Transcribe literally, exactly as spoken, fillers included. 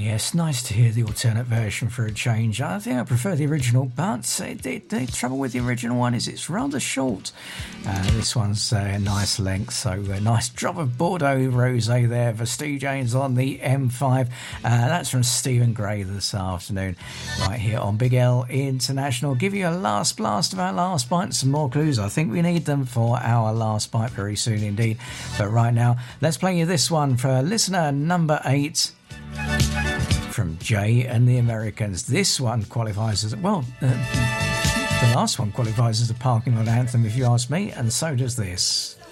Yes, nice to hear the alternate version for a change. I think I prefer the original, but the, the trouble with the original one is it's rather short. Uh, this one's uh, a nice length, so a nice drop of Bordeaux Rosé there for Stu James on the M five. Uh, that's from Stephen Gray this afternoon, right here on Big L International. Give you a last blast of our last bite, some more clues. I think we need them for our last bite very soon indeed. But right now, let's play you this one for listener number eight. From Jay and the Americans. This one qualifies as, well, uh, the last one qualifies as a parking lot anthem if you ask me, and so does this.